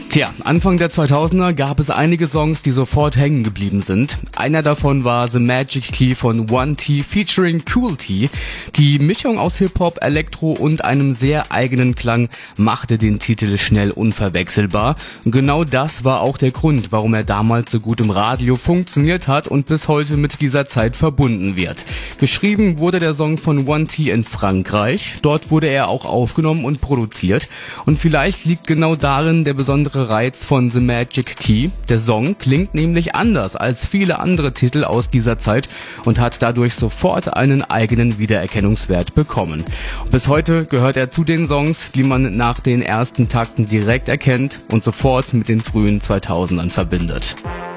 Tja, Anfang der 2000er gab es einige Songs, die sofort hängen geblieben sind. Einer davon war The Magic Key von 1T featuring Kool T. Die Mischung aus Hip-Hop, Elektro und einem sehr eigenen Klang machte den Titel schnell unverwechselbar. Genau das war auch der Grund, warum er damals so gut im Radio funktioniert hat und bis heute mit dieser Zeit verbunden wird. Geschrieben wurde der Song von 1T in Frankreich. Dort wurde er auch aufgenommen und produziert. Und vielleicht liegt genau darin der besondere Reiz von The Magic Key. Der Song klingt nämlich anders als viele andere Titel aus dieser Zeit und hat dadurch sofort einen eigenen Wiedererkennungswert bekommen. Bis heute gehört er zu den Songs, die man nach den ersten Takten direkt erkennt und sofort mit den frühen 2000ern verbindet.